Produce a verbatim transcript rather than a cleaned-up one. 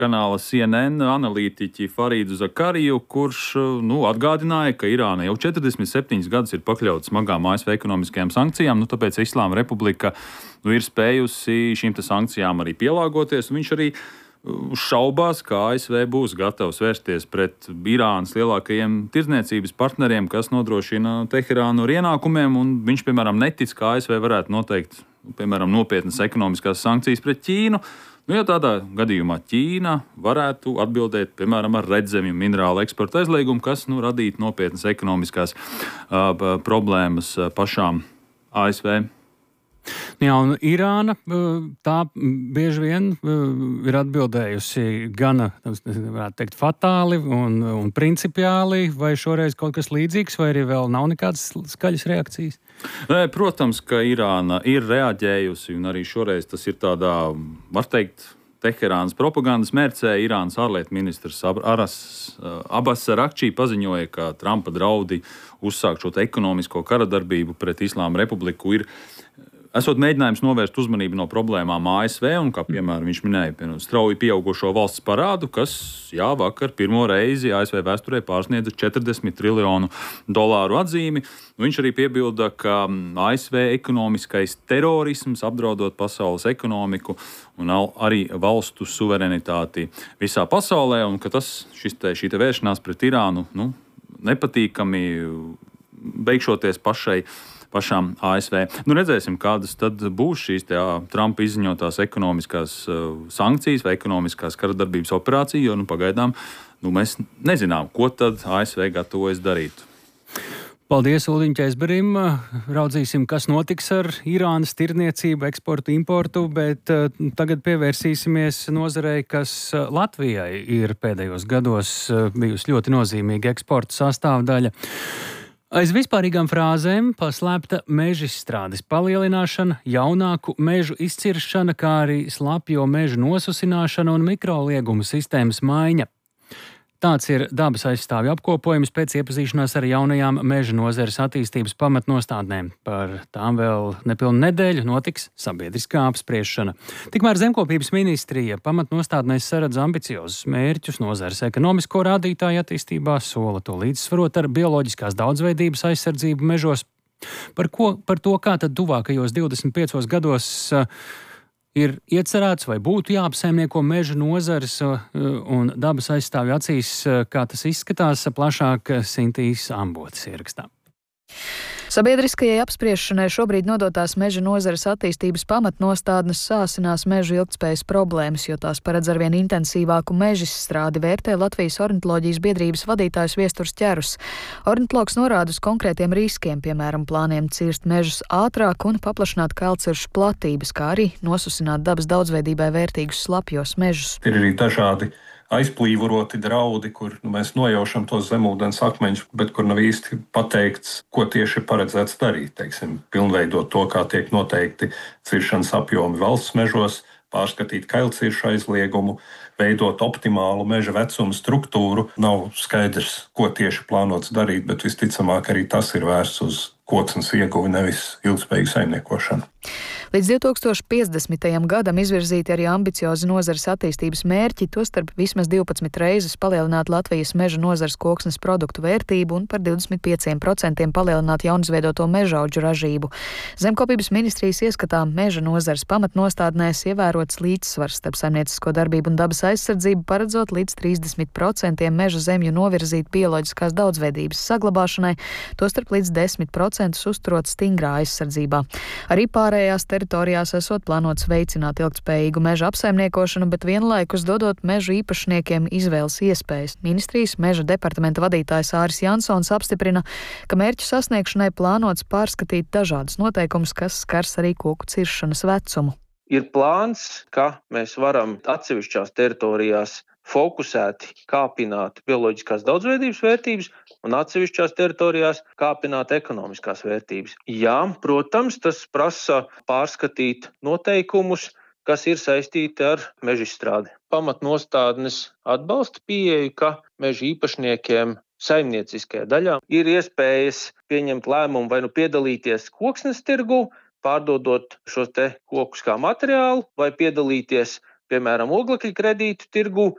kanāla C N N analītiķi Farīdu Zakariju, kurš nu, atgādināja, ka Irāna jau četrdesmit septiņus gadus ir pakļauta smagām A S V ekonomiskajām sankcijām, nu, tāpēc Islāma Republika nu, ir spējusi šīm sankcijām arī pielāgoties. Viņš arī šaubās, ka A S V būs gatavs vērsties pret Irānas lielākajiem tirdzniecības partneriem, kas nodrošina Teherānu ar ienākumiem, un viņš, piemēram, netic, ka A S V varētu noteikt, piemēram, nopietnas ekonomiskās sankcijas pret Ķīnu. Nu, ja tādā gadījumā Ķīna varētu atbildēt, piemēram, ar redzemju minerālu eksporta aizliegumu, kas nu, radītu nopietnas ekonomiskās uh, problēmas pašām A S V. Jā, un Irāna tā bieži vien ir atbildējusi gana, varētu teikt, fatāli un, un principiāli, vai šoreiz kaut kas līdzīgs, vai arī vēl nav nekādas skaļas reakcijas? Nē, protams, ka Irāna ir reaģējusi, un arī šoreiz tas ir tādā, var teikt, Teherānas propagandas mērcē. Irānas ārlietu ministrs Aras, Abbas Arakčī paziņoja, ka Trumpa draudi uzsākt šo ekonomisko karadarbību pret Islāma Republiku ir esot mēģinājums novērst uzmanību no problēmām A S V, un, kā piemēram viņš minēja, piemēram, strauji pieaugušo valsts parādu, kas, jā, vakar pirmo reizi A S V vēsturē pārsniedza četrdesmit triljonu dolāru atzīmi. Viņš arī piebilda, ka A S V ekonomiskais terorisms apdraudot pasaules ekonomiku un arī valstu suverenitāti visā pasaulē, un ka tas, šis te, šī te vēršanās pret Irānu, nu, nepatīkami beigšoties pašai pašām A S V. Nu, redzēsim, kādas tad būs šīs tā, Trumpa izziņotās ekonomiskās uh, sankcijas vai ekonomiskās karadarbības operācija, jo nu, pagaidām nu, mēs nezinām, ko tad A S V gatavojas darīt. Paldies Ulriņam Ķēzberim. Raudzīsim, kas notiks ar Irānas tirdzniecību, eksportu, importu, bet uh, tagad pievērsīsimies nozarei, kas Latvijai ir pēdējos gados uh, bijusi ļoti nozīmīga eksporta sastāvdaļa. Aiz vispārīgām frāzēm paslēpta mežizstrādes palielināšana, jaunāku mežu izciršana, kā arī slapjo mežu nosusināšana un mikroliegumu sistēmas maiņa. Tāds ir dabas aizstāvju apkopojums pēc iepazīšanās ar jaunajām meža nozares attīstības pamatnostādnēm. Par tām vēl nepilnu nedēļu notiks sabiedriskā apspriešana. Tikmēr Zemkopības ministrija pamatnostādnēs saredz ambiciozus mērķus nozares ekonomisko rādītāju attīstībā, sola to līdzsvarot ar bioloģiskās daudzveidības aizsardzību mežos. Par, ko, par to, kā tad tuvākajos divdesmit piecos gados uh, ir iecerēts vai būtu jāapsaimnieko meža nozares un dabas aizstāvju acīs, kā tas izskatās, plašāk Sintīs Ambotes ierakstā. Sabiedriskajai apspriešanai šobrīd nodotās meža nozares attīstības pamatnostādnes sāsinās mežu ilgtspējas problēmas, jo tās paredz arvien intensīvāku mežizstrādi, vērtē Latvijas ornitoloģijas biedrības vadītājs Viesturs Ķerus. Ornitologs norāda uz konkrētiem riskiem, piemēram, plāniem cirst mežus ātrāk un paplašināt kalciršu platības, kā arī nosusināt dabas daudzveidībai vērtīgus slapjos mežus. Ir arī dažādi aizplīvuroti draudi, kur nu, mēs nojaušam tos zemūdens akmeņus, bet kur nav īsti pateikts, ko tieši ir paredzēts darīt. Teiksim, pilnveidot to, kā tiek noteikti ciršanas apjomi valsts mežos, pārskatīt kailciršu aizliegumu, veidot optimālu meža vecuma struktūru. Nav skaidrs, ko tieši plānots darīt, bet visticamāk arī tas ir vērsts uz koksnes ieguvi, nevis ilgspējīgu saimniekošanu. Līdz divi tūkstoši piecdesmitajam gadam izvirzīti arī ambiciozi nozares attīstības mērķi, tostarp vismaz divpadsmit reizes palielināt Latvijas meža nozares koksnes produktu vērtību un par divdesmit pieciem procentiem palielināt jaunizveidoto mežaudžu ražību. Zemkopības ministrijas ieskatā meža nozares pamatnostādnēs ievērots līdzsvars starp saimniecisko darbību un dabas aizsardzību, paredzot līdz trīsdesmit procentiem meža zemju novirzīt bioloģiskās daudzveidības saglabāšanai, tostarp līdz desmit procentus uzturot stingrā aizsardzībā. Arī pārējās teritorijās esot plānots veicināt ilgtspējīgu meža apsaimniekošanu, bet vienlaikus dodot mežu īpašniekiem izvēles iespējas. Ministrijas meža departamenta vadītājs Āris Jansons apstiprina, ka mērķu sasniegšanai plānots pārskatīt dažādus noteikumus, kas skars arī koku ciršanas vecumu. Ir plāns, ka mēs varam atsevišķās teritorijās fokusēti kāpināt bioloģiskās daudzveidības vērtības un atsevišķās teritorijās kāpināt ekonomiskās vērtības. Jā, protams, tas prasa pārskatīt noteikumus, kas ir saistīti ar mežizstrādi. Pamatnostādnes atbalsta pieeju, ka meža īpašniekiem saimnieciskajā daļā ir iespējas pieņemt lēmumu vai nu piedalīties koksnes tirgu, pārdodot šos te kokus kā materiālu, vai piedalīties piemēram, oglekļa kredītu tirgu,